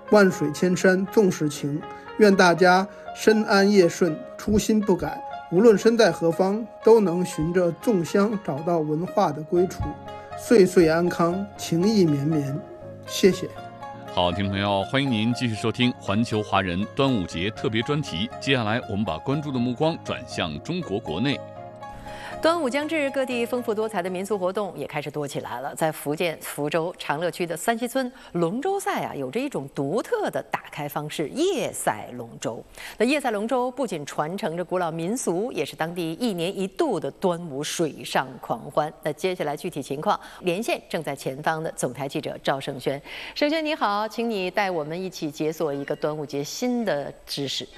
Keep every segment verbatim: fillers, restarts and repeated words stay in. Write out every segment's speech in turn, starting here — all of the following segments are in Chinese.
万水千山纵使情，愿大家身安业顺，初心不改。无论身在何方，都能循着粽香找到文化的归处，岁岁安康，情意绵绵。谢谢。 好，听众朋友，欢迎您继续收听环球华人端午节特别专题。接下来，我们把关注的目光转向中国国内。 端午将至，各地丰富多彩的民俗活动也开始多起来了。在福建福州长乐区的三溪村龙舟赛啊，有着一种独特的打开方式——夜赛龙舟。那夜赛龙舟不仅传承着古老民俗，也是当地一年一度的端午水上狂欢。那接下来具体情况，连线正在前方的总台记者赵胜轩。胜轩你好，请你带我们一起解锁一个端午节新的知识。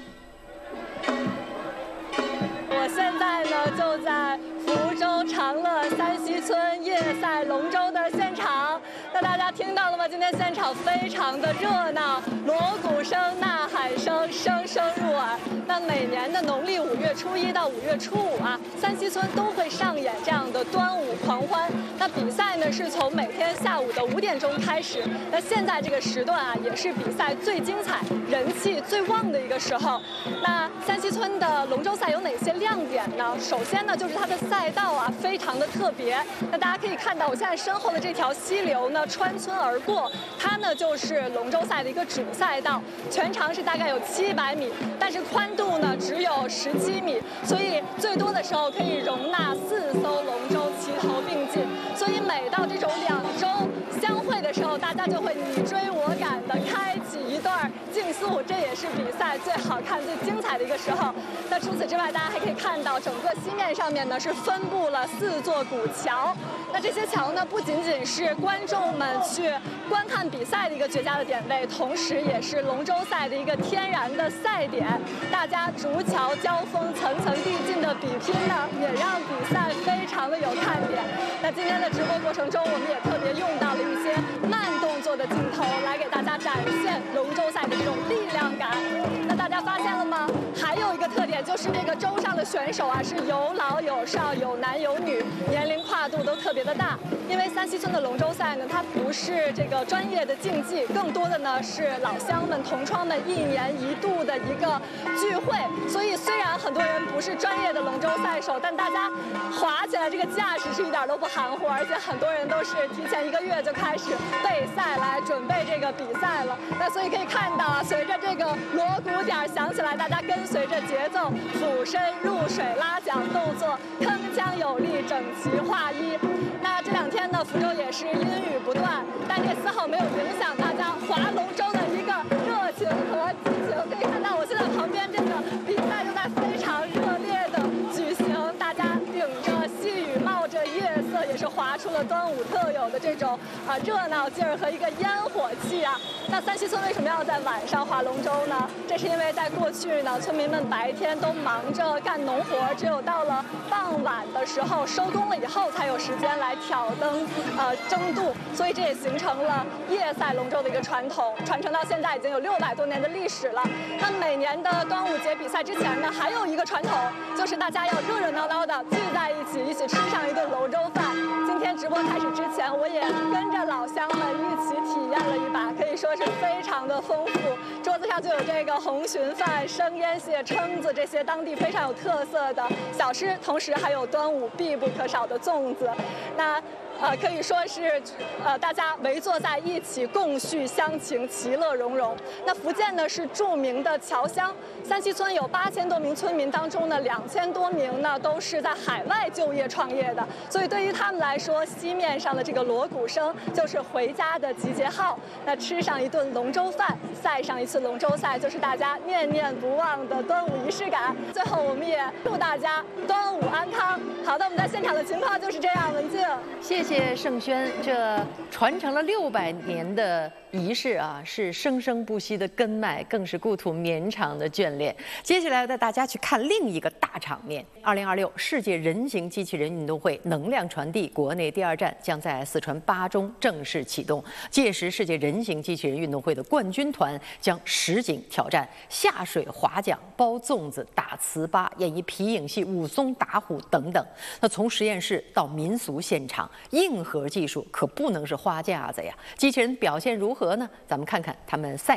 我现在呢就在福州长乐三溪村夜赛龙舟的现场。那大家听到了吗？今天现场非常的热闹，锣鼓声、呐喊声声声入耳。那每年的农历五月初一到五月初五啊，三溪村都会上演这样的端午狂欢。那比赛呢是从每天下午的五点钟开始。那现在这个时段啊，也是比赛最精彩、人气最旺的一个时候。那三溪村的龙舟赛有哪些亮点呢？首先呢，就是它的赛道啊非常的特别。那大家可以看到，我现在身后的这条溪流呢穿村而过，它呢就是龙舟赛的一个主赛道，全长是大概有七百米，但是宽度呢只有十七米，所以最多的时候可以容纳四艘龙舟齐头并进。所以每到这种两舟相会的时候，大家就会你追我赶的开启一段竞速，这也是比赛最好看、最精彩的一个时候。那除此之外，大家还可以看到整个溪面上面呢是分布了四座古桥。那这些桥呢，不仅仅是观众们去观看比赛的一个绝佳的点位，同时也是龙舟赛的一个天然的赛点。大家逐桥交锋、层层递进的比拼呢，也让比赛非常的有看点。那今天的直播过程中，我们也特别用到了一些慢动作的镜头，来给大家展现龙舟赛的这种力量感。那大家发现了吗？还有一个特点就是这个舟上的选手啊，是有老有少，有男有女，年龄跨度都特别的大。因为三溪村的龙舟赛呢，它不是这个专业的竞技，更多的呢是老乡们、同窗们一年一度的一个聚会。所以虽然很多人不是专业的龙舟赛手，但大家划起来这个架势是一点都不含糊，而且很多人都是提前一个月就开始备赛来准备这个比赛了。那所以可以看到啊，随着这个锣鼓点响起来，大家跟随着节奏俯身入水拉桨动作，铿锵有力，整齐划一。那这两天呢，福州也是阴雨不断，但这丝毫没有影响大家划龙舟的一个热情和激情。可以看到我现在旁边这个比赛正在非常热烈的举行，大家顶着细雨，冒着夜色，也是划出了端午特有的这种啊热闹劲儿和一个烟火气啊。那三溪村为什么要在晚上划龙舟呢？这是因为在过去呢，村民们白天都忙着干农活，只有到了傍晚的时候收工了以后，才有时间来挑灯呃争渡，所以这也形成了夜赛龙舟的一个传统，传承到现在已经有六百多年的历史了。那每年的端午节比赛之前呢，还有一个传统，就是大家要热热闹闹的聚在一起，一起吃上一顿龙舟饭。今天直播开始之前，我也跟着老乡们一起体验了一把，可以说是非常的丰富。桌子上就有这个红鲟饭、生腌蟹、蛏子这些当地非常有特色的小吃，同时还有端午必不可少的粽子。那呃，可以说是呃，大家围坐在一起，共叙乡情，其乐融融。那福建呢是著名的侨乡，三溪村有八千多名村民当中呢，两千多名呢都是在海外就业创业的，所以对于他们来说，溪面上的这个锣鼓声就是回家的集结号。那吃上一顿龙舟饭，赛上一次龙舟赛，就是大家念念不忘的端午仪式感。最后，我们也祝大家端午安康。好的，我们在现场的情况就是这样，文静， 谢谢。谢谢盛轩，这传承了六百年的仪式啊，是生生不息的根脉，更是故土绵长的眷恋。接下来带大家去看另一个大场面：二零二六世界人形机器人运动会能量传递国内第二站将在四川巴中正式启动。届时，世界人形机器人运动会的冠军团将实景挑战下水划桨、包粽子、打糍粑、演绎皮影戏、武松打虎等等。那从实验室到民俗现场，硬核技术可不能是花架子呀！机器人表现如何呢？咱们看看他们赛